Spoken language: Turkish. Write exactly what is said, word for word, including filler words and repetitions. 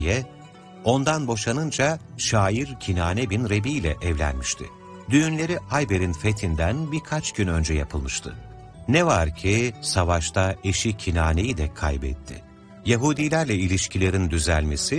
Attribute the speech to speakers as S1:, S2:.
S1: ondan boşanınca şair Kinane bin Rebi ile evlenmişti. Düğünleri Hayber'in fethinden birkaç gün önce yapılmıştı. Ne var ki savaşta eşi Kinane'yi de kaybetti. Yahudilerle ilişkilerin düzelmesi